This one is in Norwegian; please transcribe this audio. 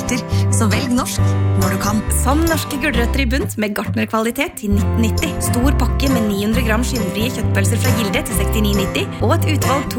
produkter. Så velg norsk når du kan. Som norske gulrøtter i bunt med gartnerkvalitet til 1990. Stor pakke med 900 gram skinnfrie kjøttpølser fra Gilde til 69,90. Og et utvalg